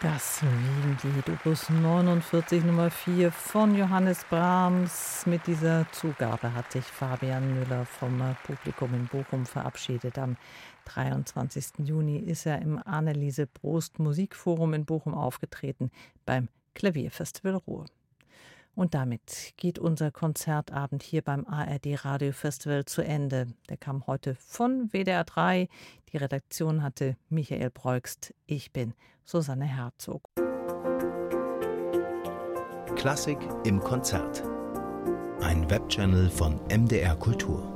Das Wien-Lied, Opus 49, Nummer 4 von Johannes Brahms. Mit dieser Zugabe hat sich Fabian Müller vom Publikum in Bochum verabschiedet. Am 23. Juni ist er im Anneliese Brost Musikforum in Bochum aufgetreten beim Klavierfestival Ruhr. Und damit geht unser Konzertabend hier beim ARD Radiofestival zu Ende. Der kam heute von WDR 3. Die Redaktion hatte Michael Breugst. Ich bin Susanne Herzog. Klassik im Konzert. Ein Webchannel von MDR Kultur.